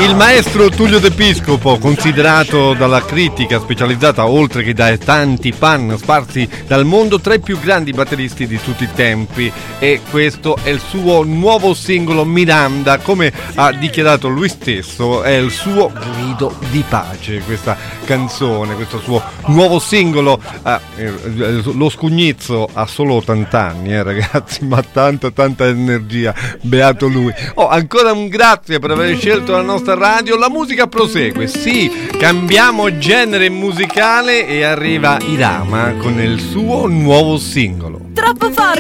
Il maestro Tullio De Piscopo, considerato dalla critica specializzata, oltre che dai tanti fan sparsi dal mondo, tra i più grandi batteristi di tutti i tempi, e questo è il suo nuovo singolo Miranda. Come ha dichiarato lui stesso, è il suo grido di pace questa canzone, questo suo nuovo singolo. Lo scugnizzo ha solo 80 anni, ragazzi, ma tanta energia, beato lui. Ancora un grazie per aver scelto la nostra radio. La musica prosegue, sì, cambiamo genere musicale e arriva Irama con il suo nuovo singolo. Troppo forte!